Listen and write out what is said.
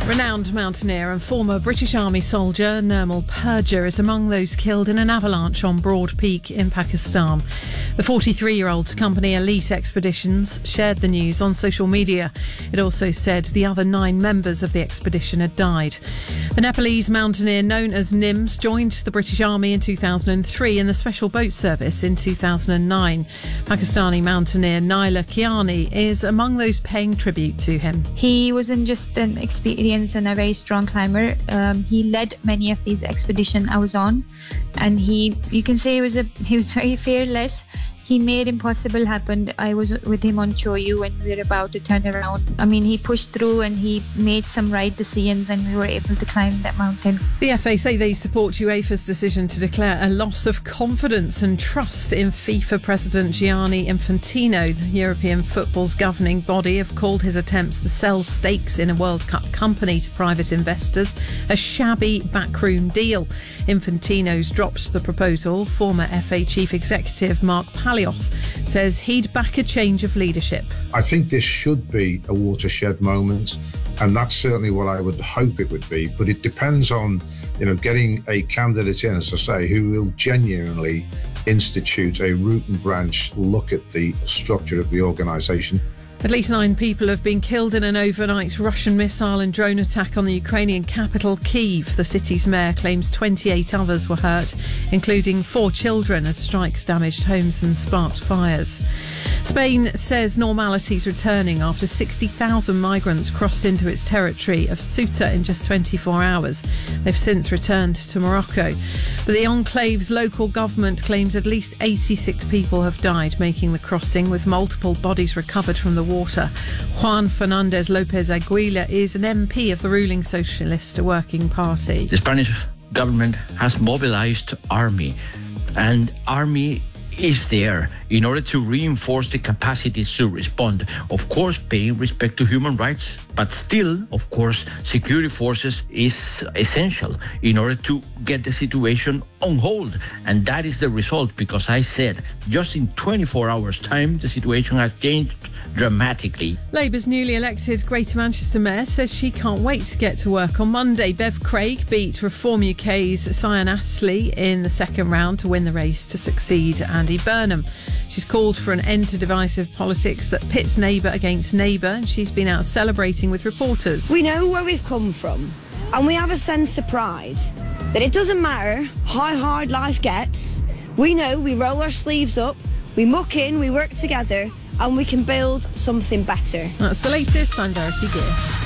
Renowned mountaineer and former British Army soldier Nirmal Purja is among those killed in an avalanche on Broad Peak in Pakistan. The 43-year-old's company Elite Expeditions shared the news on social media. It also said the other 9 members of the expedition had died. The Nepalese mountaineer known as Nims joined the British Army in 2003 in the Special Boat Service in 2009. Pakistani mountaineer Naila Kiani is among those paying tribute to him. He wasn't just an experienced and a very strong climber. He led many of these expeditions I was on, and you can say he was very fearless. He made impossible happen. I was with him on Choyu when we were about to turn around. I mean, he pushed through and he made some right decisions and we were able to climb that mountain. The FA say they support UEFA's decision to declare a loss of confidence and trust in FIFA President Gianni Infantino. The European football's governing body have called his attempts to sell stakes in a World Cup company to private investors a shabby backroom deal. Infantino's dropped the proposal. Former FA Chief Executive Mark Palios says he'd back a change of leadership. I think this should be a watershed moment, and that's certainly what I would hope it would be. But it depends on, getting a candidate in, as I say, who will genuinely institute a root and branch look at the structure of the organisation. At least 9 people have been killed in an overnight Russian missile and drone attack on the Ukrainian capital, Kyiv. The city's mayor claims 28 others were hurt, including 4 children, as strikes damaged homes and sparked fires. Spain says normality's returning after 60,000 migrants crossed into its territory of Ceuta in just 24 hours. They've since returned to Morocco. But the enclave's local government claims at least 86 people have died making the crossing, with multiple bodies recovered from the water. Juan Fernandez Lopez Aguila is an MP of the ruling Socialist Working Party. The Spanish government has mobilized army, and army is there in order to reinforce the capacity to respond. Of course, paying respect to human rights, but still, of course, security forces is essential in order to get the situation on hold. And that is the result, because I said just in 24 hours' time, the situation has changed dramatically. Labour's newly elected Greater Manchester Mayor says she can't wait to get to work on Monday. Bev Craig beat Reform UK's Cyan Astley in the second round to win the race to succeed Andy Burnham. She's called for an end to divisive politics that pits neighbour against neighbour, and she's been out celebrating with reporters. We know where we've come from, and we have a sense of pride that it doesn't matter how hard life gets. We know we roll our sleeves up, we muck in, we work together, and we can build something better. That's the latest. I'm Verity Gear.